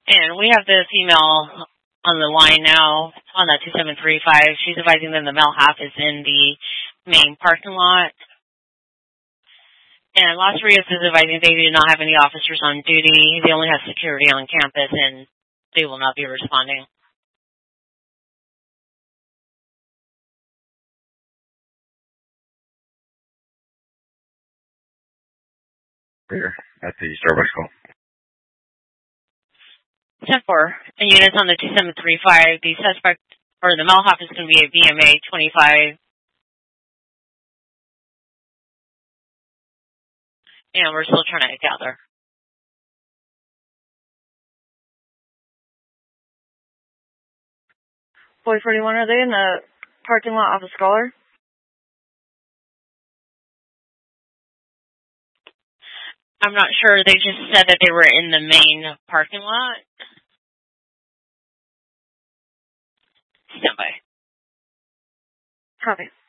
And we have the female on the line now on that 2735. She's advising them the male half is in the main parking lot. And Las Rios is advising they do not have any officers on duty. They only have security on campus, and they will not be responding. Here, at the Starbucks call. 10-4. And units on the 2735, the suspect, or the male half is going to be a BMA 25. And we're still trying to gather. Boy 41, are they in the parking lot of the Scholar? I'm not sure. They just said that they were in the main parking lot. Stand by. Copy.